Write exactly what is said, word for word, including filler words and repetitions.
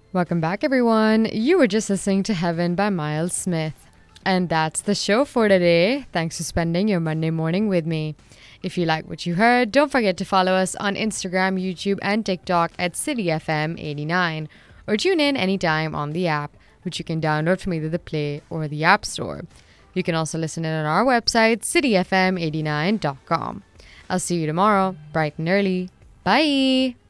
Welcome back, everyone. You were just listening to Heaven by Miles Smith. And that's the show for today. Thanks for spending your Monday morning with me. If you like what you heard, don't forget to follow us on Instagram, YouTube, and TikTok at City F M eighty-nine, or tune in anytime on the app, which you can download from either the Play or the App Store. You can also listen in on our website, city f m eighty-nine dot com. I'll see you tomorrow, bright and early. Bye!